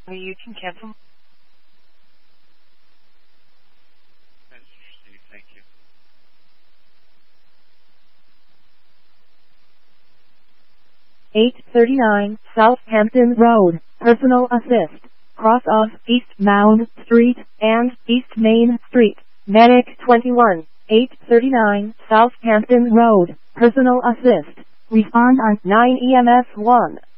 You can cancel. That's interesting. Thank you. 839 Southampton Road, Personal Assist, cross of East Mound Street and East Main Street, Medic 21, 839 Southampton Road, Personal Assist, respond on 9 EMS 1.